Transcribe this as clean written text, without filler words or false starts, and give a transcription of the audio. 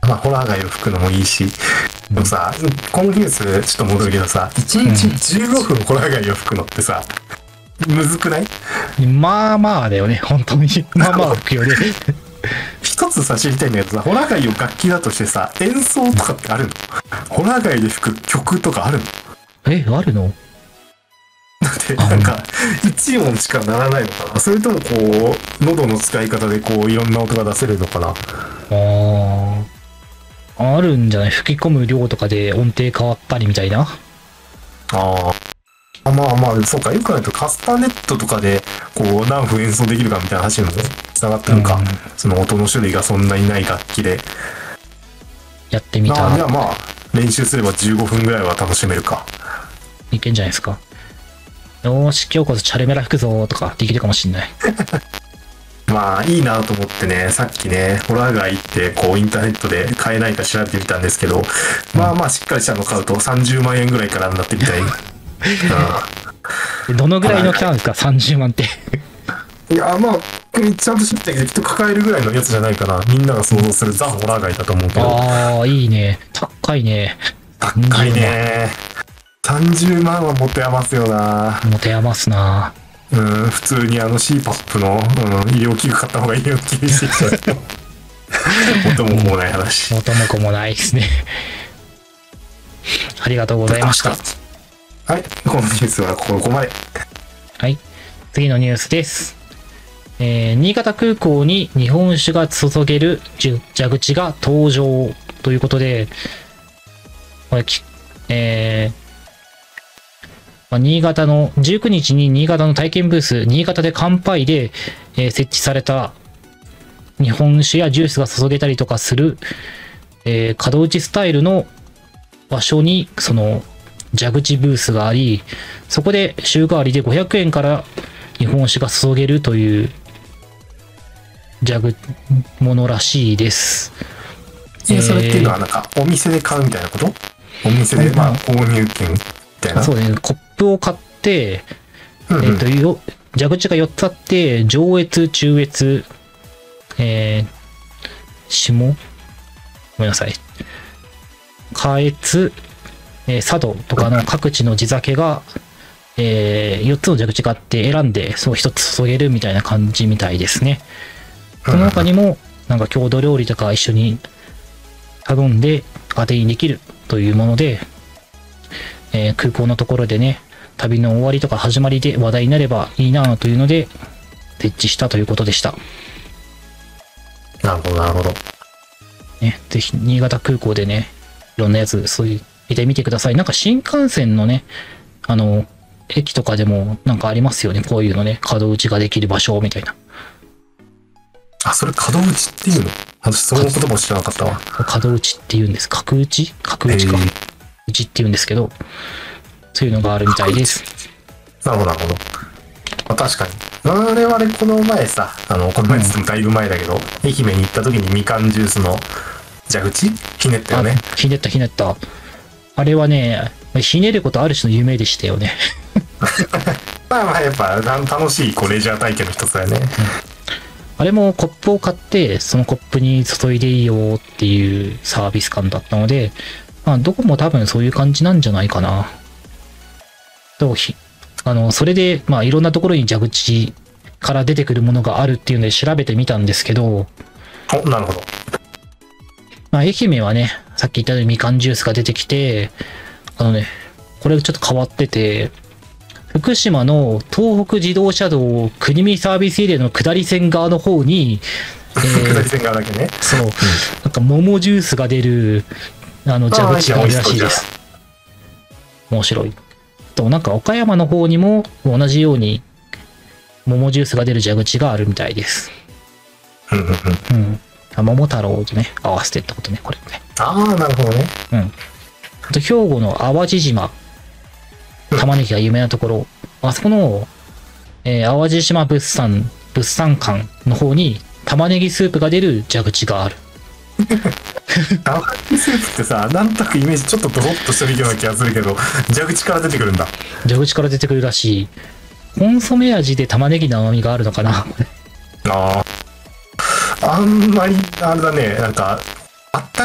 まあホラー街を吹くのもいいし、でもさ、このニュースちょっと戻るけどさ、1日15分ホラー街を吹くのってさ、むずくない？ まあまあだよね、本当に。まあまあ吹くよね。 一つさ、知りたいんだけどさ、ホラー街を楽器だとしてさ、演奏とかってあるの？ホラー街で吹く曲とかあるの？ あるの？ だってなんか一音しかならないのかな、それともこう喉の使い方でこういろんな音が出せるのかな。 あるんじゃない？吹き込む量とかで音程変わったりみたいな。 まあまあ、そうか、よくないとカスタネットとかでこう何分演奏できるかみたいな話にもつながってるか、その音の種類がそんなにない楽器でやってみた。 じゃあまあ練習すれば15分ぐらいは楽しめるか。 いけんじゃないですか。よーし、今日こそチャルメラ吹くぞーとかできるかもしんない。 まあいいなと思ってね、さっきねホラー街行ってこうインターネットで買えないか調べてみたんですけど、まあまあしっかりしたの買うと30万円ぐらいからになってみたい。 どのぐらいの期間ですか、30万って。 いやまあちゃんと知ってきっと抱えるぐらいのやつじゃないかな。みんなが想像するザ・ホラー街だと思うけど。 いいね。高いね。 高いね。30万は持て余すよな。 持て余すな。 普通にCPAP の、医療器具買った方がいいような気にしてきた。元も子もない話。 元も子もないですね。ありがとうございました。 はい、このニュースはここまで。 はい、次のニュースです。新潟空港に日本酒が注げる蛇口が登場ということで、これ新潟の19日に新潟の体験ブース、新潟で乾杯で、設置された日本酒やジュースが注げたりとかする、角打ちスタイルの場所にその蛇口ブースがあり、そこで週替わりで500円から日本酒が注げるというものらしいです。 それっていうのはなんかお店で買うみたいなこと？お店で購入券みたいな。 そうね、コップを買って、蛇口が4つあって、上越、中越、下ごめんなさい。下越、佐渡とかの各地の地酒が、4つの蛇口があって選んで、そう1つ注げるみたいな感じみたいですね。その他にも、なんか郷土料理とか一緒に頼んで家庭にできるというもので、空港のところでね、旅の終わりとか始まりで話題になればいいなというので、設置したということでした。 なるほど、なるほど。 ね、ぜひ、新潟空港でね、いろんなやつ、そういう、見てみてください。なんか新幹線のね、駅とかでもなんかありますよね。こういうのね、角打ちができる場所みたいな。 それ角打ちっていうの？私その言葉も知らなかったわ。 角打ちって言うんです。角打ちか。打ちって言うんですけど、そういうのがあるみたいです。 なるほど、なるほど。確かに。我々この前さ、この前ってだいぶ前だけど、愛媛に行った時にみかんジュースの蛇口ひねったよね。 ひねった。あれはね、ひねることある種の夢でしたよね。 まあやっぱ楽しいレジャー体験の一つだよね。 あれもコップを買って、そのコップに注いでいいよっていうサービス感だったので、どこも多分そういう感じなんじゃないかな。それで、いろんなところに蛇口から出てくるものがあるっていうので調べてみたんですけど、 なるほど。 愛媛はね、さっき言ったようにみかんジュースが出てきて、これちょっと変わってて、福島の東北自動車道国見サービスエリアの下り線側の方に、 下り線側だけね。 そう、なんか桃ジュースが出る、蛇口があるらしいです。面白い。なんか岡山の方にも同じように桃ジュースが出る蛇口があるみたいです。桃太郎とね、合わせてってことね、これね。 なるほどね。 兵庫の淡路島、玉ねぎが有名なところ、あそこの、淡路島物産館の方に玉ねぎスープが出る蛇口がある。 玉ねぎスープってさ、なんとなくイメージちょっとドロッとしてるような気がするけど、蛇口から出てくるんだ。 蛇口から出てくるらしい。コンソメ味で玉ねぎの甘みがあるのかな。 あんまりあれだね、なんかあった